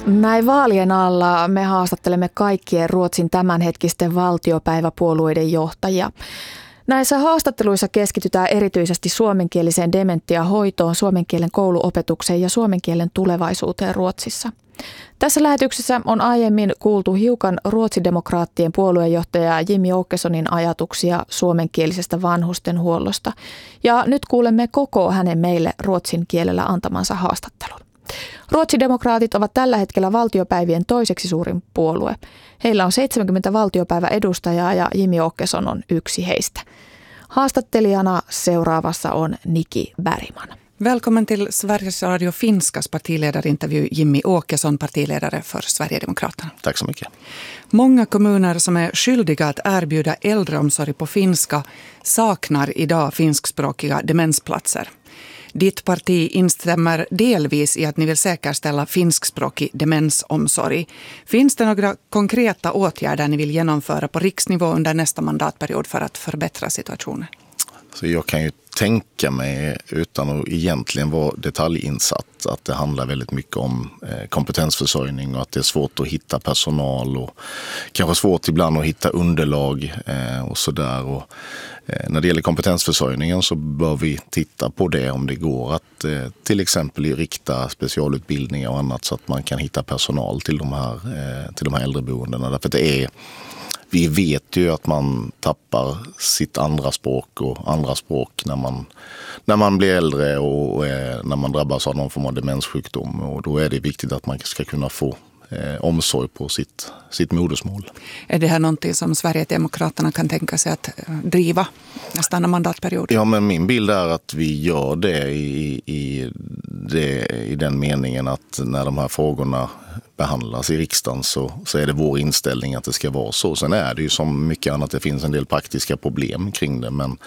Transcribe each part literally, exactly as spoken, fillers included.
Näin vaalien alla me haastattelemme kaikkien Ruotsin tämänhetkisten valtiopäiväpuolueiden johtajia. Näissä haastatteluissa keskitytään erityisesti suomenkieliseen dementiahoitoon, suomen kielen kouluopetukseen ja suomen kielen tulevaisuuteen Ruotsissa. Tässä lähetyksessä on aiemmin kuultu hiukan ruotsidemokraattien puoluejohtaja Jimmie Åkessonin ajatuksia suomenkielisestä vanhustenhuollosta. Ja nyt kuulemme koko hänen meille ruotsin kielellä antamansa haastattelun. Ruotsidemokraatit ovat tällä hetkellä valtiopäivien toiseksi suurin puolue. Heillä on seitsemänkymmentä valtiopäiväedustajaa ja Jimmie Åkesson on yksi heistä. Haastattelijana seuraavassa on Niki Bergman. Välkommen till Sveriges Radio Finskas partiledarintervju, Jimmie Åkesson, partiledare för Sverigedemokraterna. Tack så mycket. Många kommuner som är skyldiga att erbjuda äldreomsorg på finska saknar idag finskspråkiga demensplatser. Ditt parti instämmer delvis i att ni vill säkerställa finskspråkig demensomsorg. Finns det några konkreta åtgärder ni vill genomföra på riksnivå under nästa mandatperiod för att förbättra situationen? Så jag kan ju tänka mig, utan att egentligen vara detaljinsatt, att det handlar väldigt mycket om kompetensförsörjning och att det är svårt att hitta personal och kanske svårt ibland att hitta underlag och sådär. Och när det gäller kompetensförsörjningen så bör vi titta på det om det går att till exempel rikta specialutbildningar och annat så att man kan hitta personal till de här, till de här äldreboendena. Därför att det är Vi vet ju att man tappar sitt andra språk och andra språk när man, när man blir äldre och eh, när man drabbas av någon form av demenssjukdom. Och då är det viktigt att man ska kunna få eh, omsorg på sitt, sitt modersmål. Är det här någonting som Sverigedemokraterna kan tänka sig att driva nästa mandatperiod? Ja, men min bild är att vi gör det i, i, det, i den meningen att när de här frågorna behandlas i riksdagen så, så är det vår inställning att det ska vara så. Sen är det ju som mycket annat, det finns en del praktiska problem kring det, men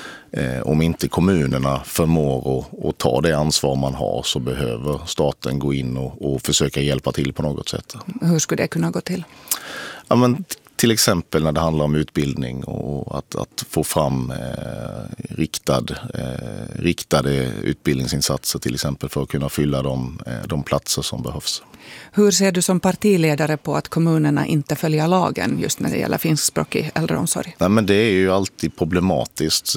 eh, om inte kommunerna förmår att, att ta det ansvar man har så behöver staten gå in och, och försöka hjälpa till på något sätt. Hur skulle det kunna gå till? Ja, men till exempel när det handlar om utbildning och att, att få fram eh, riktad, eh, riktade utbildningsinsatser till exempel för att kunna fylla de, eh, de platser som behövs. Hur ser du som partiledare på att kommunerna inte följer lagen just när det gäller finskspråkig äldreomsorg? Nej, men det är ju alltid problematiskt.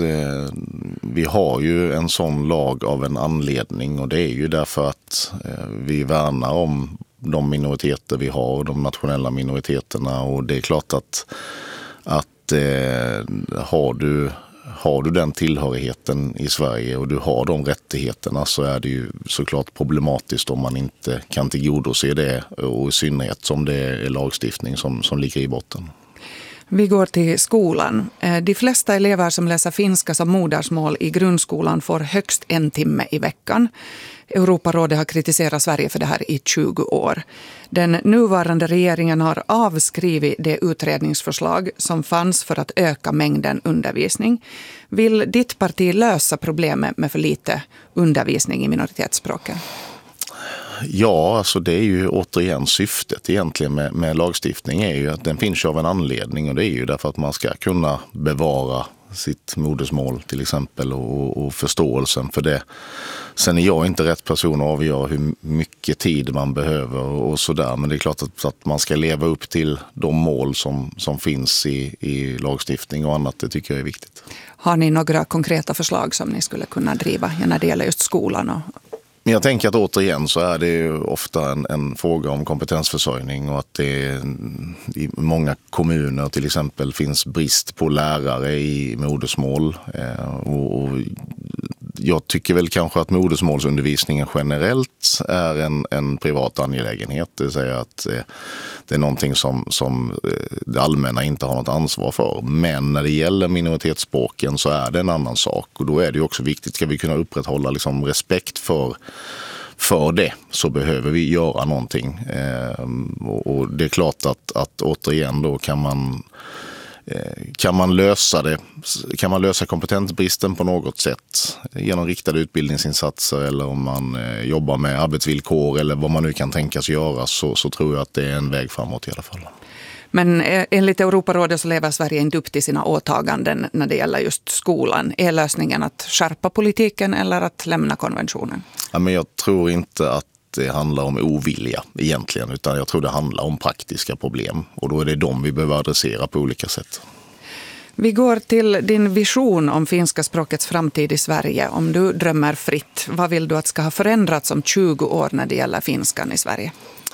Vi har ju en sån lag av en anledning och det är ju därför att vi värnar om de minoriteter vi har, de nationella minoriteterna, och det är klart att, att eh, har du Har du den tillhörigheten i Sverige och du har de rättigheterna så är det ju såklart problematiskt om man inte kan tillgodose det, och i synnerhet som det är lagstiftning som, som ligger i botten. Vi går till skolan. De flesta elever som läser finska som modersmål i grundskolan får högst en timme i veckan. Europarådet har kritiserat Sverige för det här i tjugo år. Den nuvarande regeringen har avskrivit det utredningsförslag som fanns för att öka mängden undervisning. Vill ditt parti lösa problemet med för lite undervisning i minoritetsspråken? Ja, alltså det är ju återigen syftet egentligen med, med lagstiftning är ju att den finns av en anledning, och det är ju därför att man ska kunna bevara sitt modersmål till exempel och, och förståelsen för det. Sen är jag inte rätt person att avgöra hur mycket tid man behöver och sådär, men det är klart att, att man ska leva upp till de mål som, som finns i, i lagstiftning och annat, det tycker jag är viktigt. Har ni några konkreta förslag som ni skulle kunna driva när det gäller just skolan? Och Men jag tänker att återigen så är det ju ofta en, en fråga om kompetensförsörjning, och att det i många kommuner till exempel finns brist på lärare i modersmål. Eh, och, och jag tycker väl kanske att modersmålsundervisningen generellt är en, en privat angelägenhet. Det vill säga att eh, det är någonting som, som det allmänna inte har något ansvar för. Men när det gäller minoritetsspråken så är det en annan sak. Och då är det ju också viktigt, ska vi kunna upprätthålla liksom respekt för För det så behöver vi göra någonting. Eh, och det är klart att, att återigen då kan man, eh, kan man lösa det. Kan man lösa kompetensbristen på något sätt genom riktade utbildningsinsatser, eller om man eh, jobbar med arbetsvillkor eller vad man nu kan tänkas göra, så, så tror jag att det är en väg framåt i alla fall. Men enligt Europarådet så lever Sverige inte upp till sina åtaganden när det gäller just skolan. Är lösningen att skärpa politiken eller att lämna konventionen? Ja, men jag tror inte att det handlar om ovilja egentligen, utan jag tror det handlar om praktiska problem. Och då är det de vi behöver adressera på olika sätt. Vi går till din vision om finska språkets framtid i Sverige. Om du drömmer fritt, vad vill du att ska ha förändrats om tjugo år när det gäller finskan i Sverige?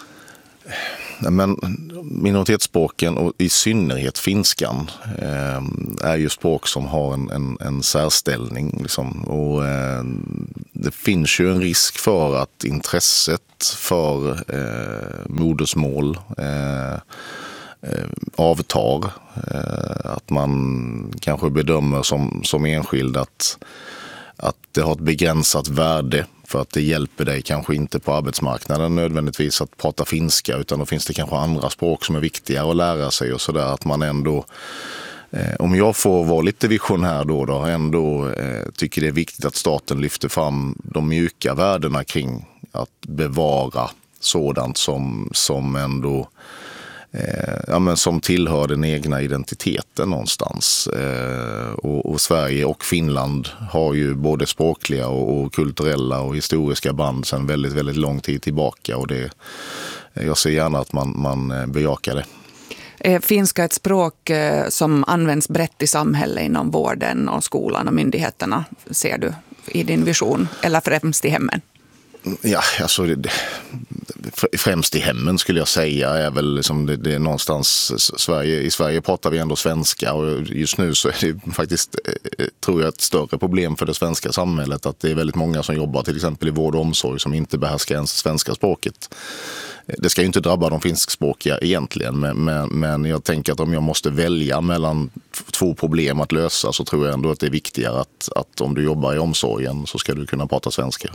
Men minoritetsspråken och i synnerhet finskan eh, är ju språk som har en, en, en särställning. Liksom. Och, eh, det finns ju en risk för att intresset för eh, modersmål eh, eh, avtar. Eh, att man kanske bedömer som, som enskild att, att det har ett begränsat värde. För att det hjälper dig kanske inte på arbetsmarknaden nödvändigtvis att prata finska, utan då finns det kanske andra språk som är viktigare att lära sig och sådär. Att man ändå, eh, om jag får vara lite visionär då, då ändå eh, tycker det är viktigt att staten lyfter fram de mjuka värdena kring att bevara sådant som, som ändå Eh, ja, men som tillhör den egna identiteten någonstans. Eh, och, och Sverige och Finland har ju både språkliga och, och kulturella och historiska band sedan väldigt, väldigt lång tid tillbaka. Och det, jag ser gärna att man, man bejakar det. Är finska ett språk som används brett i samhället inom vården och skolan och myndigheterna, ser du i din vision, eller främst i hemmen? Ja, alltså det, främst i hemmen skulle jag säga är väl liksom det, det är någonstans Sverige, i Sverige pratar vi ändå svenska, och just nu så är det faktiskt, tror jag, ett större problem för det svenska samhället att det är väldigt många som jobbar till exempel i vård och omsorg som inte behärskar ens svenska språket. Det ska ju inte drabba de finskspråkiga egentligen, men, men, men jag tänker att om jag måste välja mellan två problem att lösa, så tror jag ändå att det är viktigare att, att om du jobbar i omsorgen så ska du kunna prata svenska.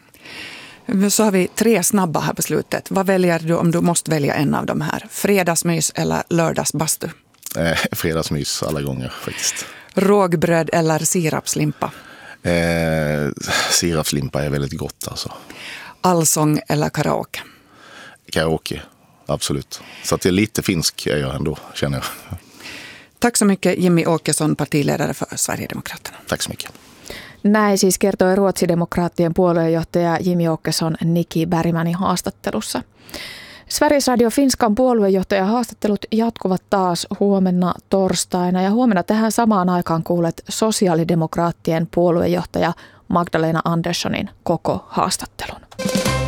Så har vi tre snabba här på slutet. Vad väljer du om du måste välja en av de här? Fredagsmys eller lördagsbastu? Eh, fredagsmys alla gånger faktiskt. Rågbröd eller sirapslimpa? Eh, sirapslimpa är väldigt gott alltså. Allsång eller karaoke? Karaoke, absolut. Så att det är lite finsk är jag ändå, känner jag. Tack så mycket Jimmy Åkesson, partiledare för Sverigedemokraterna. Tack så mycket. Näin siis kertoi Ruotsidemokraattien puoluejohtaja Jimmy Åkesson Nikki Bergmanin haastattelussa. Sveriges Radio Finskan puoluejohtajan haastattelut jatkuvat taas huomenna torstaina, ja huomenna tähän samaan aikaan kuulet sosiaalidemokraattien puoluejohtaja Magdalena Anderssonin koko haastattelun.